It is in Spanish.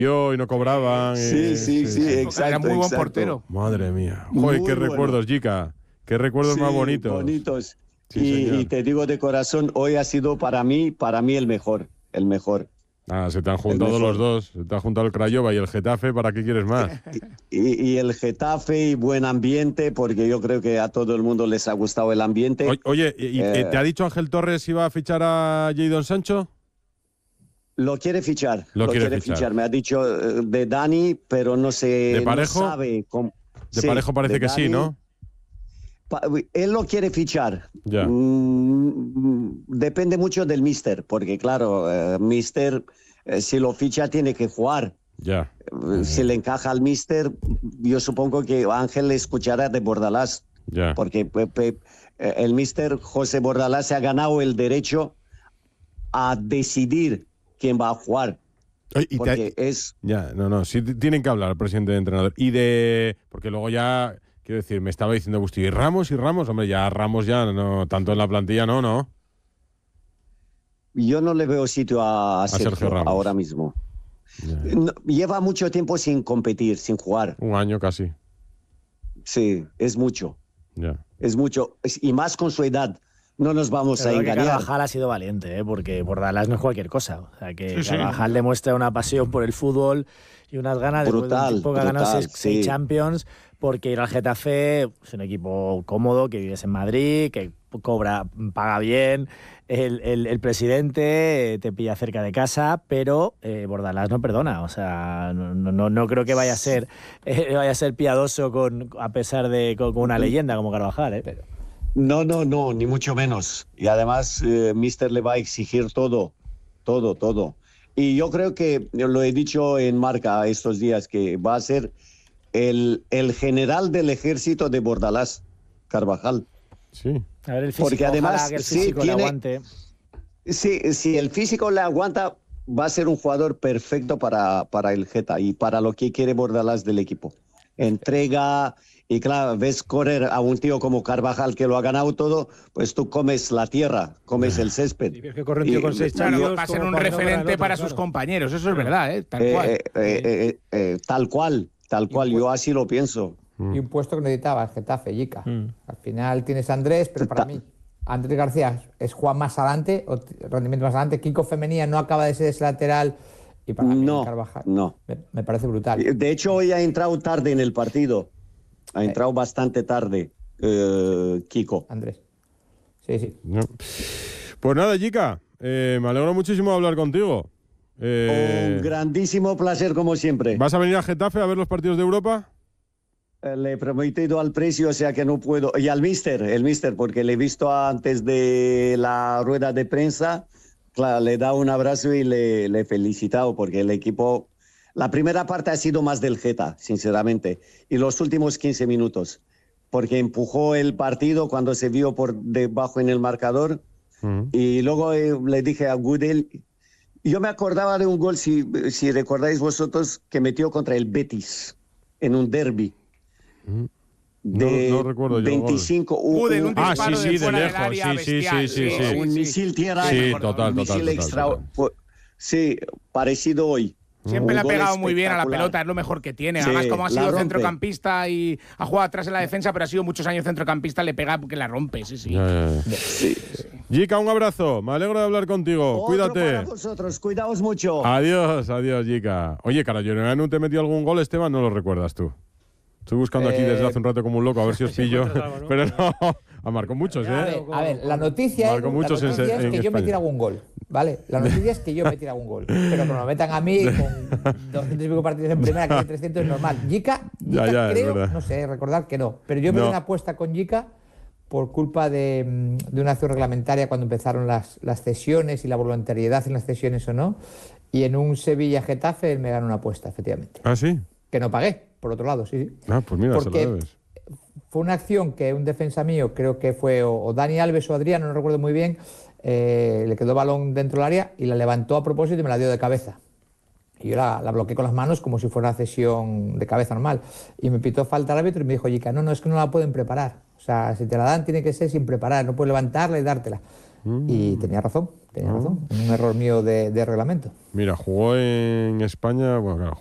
y no cobraban. Sí, exacto. Era muy buen portero. Madre mía. Joder, qué recuerdos, Jica. Qué recuerdos más bonitos. Bonitos. Sí, y te digo de corazón, hoy ha sido para mí el mejor. El mejor. Se te han juntado los dos. Se te ha juntado el Craiova y el Getafe. ¿Para qué quieres más? Y el Getafe y buen ambiente, porque yo creo que a todo el mundo les ha gustado el ambiente. Oye, ¿te ha dicho Ángel Torres si va a fichar a Jadon Sancho? Lo quiere fichar. Lo quiere fichar. Me ha dicho de Dani, pero no sé. ¿De Parejo? No sabe cómo. De Parejo parece que Dani, sí, ¿no? Él lo quiere fichar. Ya. Depende mucho del míster, porque claro, míster, si lo ficha tiene que jugar. Ya. Si le encaja al míster, yo supongo que Ángel le escuchará de Bordalás. Ya. Porque el míster José Bordalás se ha ganado el derecho a decidir quién va a jugar. Porque es... Ya, sí tienen que hablar el presidente de entrenador. Porque luego ya... Quiero decir, me estaba diciendo Agustín, ¿y Ramos? Hombre, ya Ramos ya no, tanto en la plantilla no. Yo no le veo sitio a Sergio Ramos ahora mismo. No, lleva mucho tiempo sin competir, sin jugar. Un año casi. Sí, es mucho. Ya. Es mucho. Y más con su edad. No nos vamos a engañar. Carvajal ha sido valiente, porque Bordalás no es cualquier cosa. O sea, que Carvajal demuestra una pasión por el fútbol y unas ganas de un tipo que ha ganado 6 Champions, porque ir al Getafe es un equipo cómodo, que vives en Madrid, que paga bien, el presidente te pilla cerca de casa, pero Bordalás no perdona. O sea, no creo que vaya a ser piadoso a pesar de con una leyenda como Carvajal, pero... No, ni mucho menos. Y además, Mister le va a exigir todo. Y yo creo que, lo he dicho en Marca estos días, que va a ser el general del ejército de Bordalás, Carvajal. Sí. A ver, el físico, porque además, que el físico le aguante. Sí, si el físico le aguanta, va a ser un jugador perfecto para el Geta y para lo que quiere Bordalás del equipo. Entrega... Y claro, ves correr a un tío como Carvajal que lo ha ganado todo, pues tú comes la tierra, comes el césped. Y ves que corre un tío con 6 Champions, va a ser un referente para sus compañeros, eso es verdad, tal cual. Tal cual, yo así lo pienso. Y un puesto que necesitaba el Getafe, Jica. Al final tienes a Andrés, pero para mí, Andrés García es Juan más adelante, rendimiento más adelante. Kiko Femenía no acaba de ser ese lateral. Y para mí, Carvajal me parece brutal. De hecho, hoy ha entrado tarde en el partido. Ha entrado bastante tarde, Kiko. Andrés. Sí. No. Pues nada, Jica, me alegro muchísimo de hablar contigo. Un grandísimo placer, como siempre. ¿Vas a venir a Getafe a ver los partidos de Europa? Le he prometido al precio, o sea que no puedo. Y al el mister, porque le he visto antes de la rueda de prensa. Claro, le he dado un abrazo y le he felicitado, porque el equipo... La primera parte ha sido más del Geta, sinceramente, y los últimos 15 minutos, porque empujó el partido cuando se vio por debajo en el marcador, y luego le dije a Gudel, yo me acordaba de un gol, si recordáis vosotros, que metió contra el Betis, en un derbi. No recuerdo yo. 25. Gudel, un disparo sí, de lejos, sí. Un misil tierra. Sí, total. Sí, parecido hoy. Siempre le ha pegado muy bien a la pelota, es lo mejor que tiene. Además, como ha sido centrocampista y ha jugado atrás en la defensa, pero ha sido muchos años centrocampista, le pega porque la rompe, sí. Jica, un abrazo. Me alegro de hablar contigo. Cuídate. Para vosotros, cuidaos mucho. Adiós, Jica. Oye, Carayoneanu, ¿te metió algún gol, Esteban? No lo recuerdas tú. Estoy buscando aquí desde hace un rato como un loco, a ver si os pillo. Pero no, marcó muchos, ¿eh? A ver, la noticia es que yo me tire algún gol, ¿vale? La noticia es que yo me tire algún gol. Pero que me metan a mí con 200 y pico partidos en primera, que hay 300 es normal. Jica creo, no sé, recordar que no. Pero yo me doy una apuesta con Jica por culpa de una acción reglamentaria cuando empezaron las cesiones y la voluntariedad en las cesiones o no. Y en un Sevilla-Getafe él me ganó una apuesta, efectivamente. ¿Ah, sí? Que no pagué, por otro lado, sí. Pues mira, porque se lo debes. Fue una acción que un defensa mío, creo que fue o Dani Alves o Adriano, no recuerdo muy bien, le quedó balón dentro del área y la levantó a propósito y me la dio de cabeza. Y yo la bloqueé con las manos como si fuera una cesión de cabeza normal. Y me pitó falta al árbitro y me dijo, Jica, no, es que no la pueden preparar. O sea, si te la dan tiene que ser sin preparar, no puedes levantarla y dártela. Y tenía razón. Un error mío de reglamento. Mira, jugó en España, bueno, claro,